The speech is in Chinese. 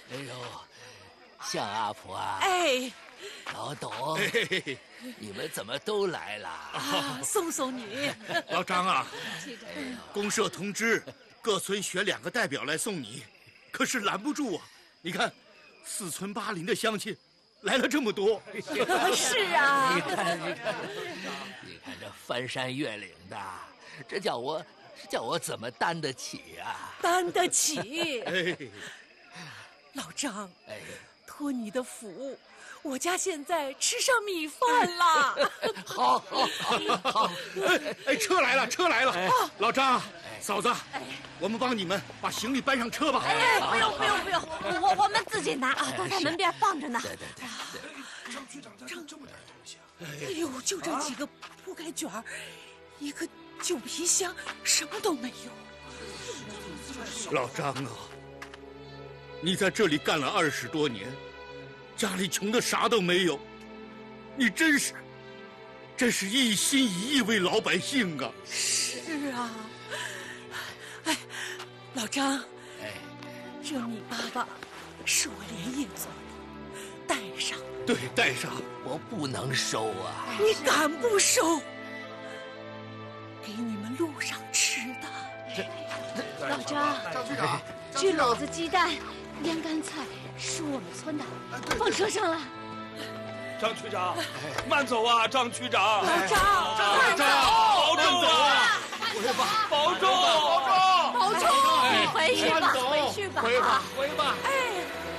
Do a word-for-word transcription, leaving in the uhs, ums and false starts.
哎呦，向阿婆啊！ 哎， 老董， 哎、 你们怎么都来了？ 啊，送送你。 老张啊， 哎呦， 公社通知各村选两个代表来送你，可是拦不住啊！你看，四村八邻的乡亲来了这么多。 是啊， 你看，你看，你看这翻山越岭的，这叫我，这叫我怎么担得起啊？ 担得起。 哎， 老张， 哎， 托你的福，我家现在吃上米饭了。 好，好，好，好。 哎哎，车来了，车来了！哎、老张，嫂子，哎、我们帮你们把行李搬上车吧。 哎，不用，不用，不用，我我们自己拿啊，都在门边放着呢。 对对对。 张局长带了这么点东西啊！ 哎呦，就这几个铺盖卷儿，一个旧皮箱，什么都没有。 老张啊，你在这里干了二十多年，家里穷的啥都没有，你真是，真是一心一意为老百姓啊！ 是啊，哎，老张， 哎， 这米粑粑是我连夜做的，带上。 对，带上。 我不能收啊！ 你敢不收？给你们路上吃的。 老张， 张局长， 这篓子鸡蛋、腌干菜是我们村的，放车上了。 张区长，慢走啊，张区长。 老张， 张长，保重啊！ 回吧， 保重，保重， 保重，你回去吧，回去吧， 回吧，回吧。 哎。